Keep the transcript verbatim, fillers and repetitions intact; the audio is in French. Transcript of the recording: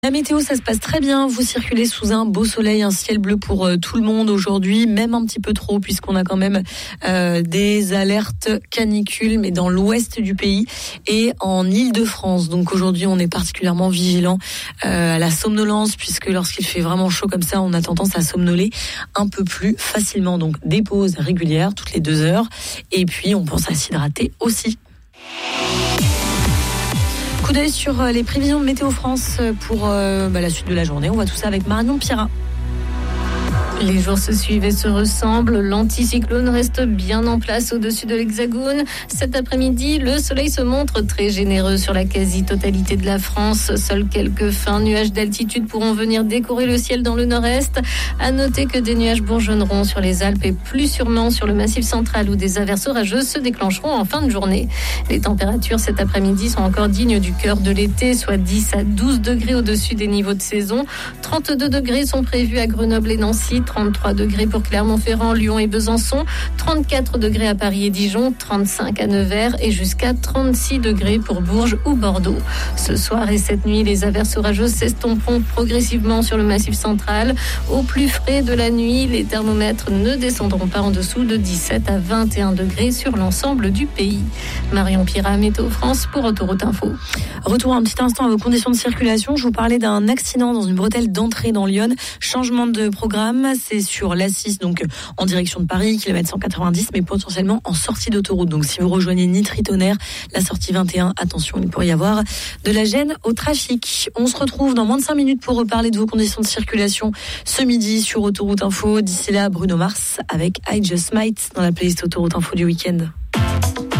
La météo, ça se passe très bien. Vous circulez sous un beau soleil, un ciel bleu pour euh, tout le monde aujourd'hui, même un petit peu trop puisqu'on a quand même euh, des alertes canicules, mais dans l'ouest du pays et en Île-de-France. Donc aujourd'hui, on est particulièrement vigilant euh, à la somnolence puisque lorsqu'il fait vraiment chaud comme ça, on a tendance à somnoler un peu plus facilement. Donc des pauses régulières toutes les deux heures et puis on pense à s'hydrater aussi. Coup d'œil sur les prévisions de Météo France pour euh, bah, la suite de la journée. On voit tout ça avec Marion Pirat. Les jours se suivent et se ressemblent. L'anticyclone reste bien en place au-dessus de l'Hexagone. Cet après-midi, le soleil se montre très généreux sur la quasi-totalité de la France. Seuls quelques fins nuages d'altitude pourront venir décorer le ciel dans le nord-est. À noter que des nuages bourgeonneront sur les Alpes et plus sûrement sur le Massif central où des averses orageuses se déclencheront en fin de journée. Les températures cet après-midi sont encore dignes du cœur de l'été, soit dix à douze degrés au-dessus des niveaux de saison. trente-deux degrés sont prévus à Grenoble et Nancy. trente-trois degrés pour Clermont-Ferrand, Lyon et Besançon, trente-quatre degrés à Paris et Dijon, trente-cinq à Nevers et jusqu'à trente-six degrés pour Bourges ou Bordeaux. Ce soir et cette nuit, les averses orageuses s'estomperont progressivement sur le Massif central. Au plus frais de la nuit, les thermomètres ne descendront pas en dessous de dix-sept à vingt et un degrés sur l'ensemble du pays. Marion Pirat, Météo France pour Autoroute Info. Retour un petit instant à vos conditions de circulation. Je vous parlais d'un accident dans une bretelle d'entrée dans Lyon. Changement de programme. C'est sur l'A six, donc en direction de Paris, kilomètre cent quatre-vingt-dix, mais potentiellement en sortie d'autoroute. Donc si vous rejoignez Nitry-Tonnerre, la sortie vingt et un, attention, il pourrait y avoir de la gêne au trafic. On se retrouve dans moins de cinq minutes pour reparler de vos conditions de circulation ce midi sur Autoroute Info. D'ici là, Bruno Mars avec I Just Might dans la playlist Autoroute Info du week-end.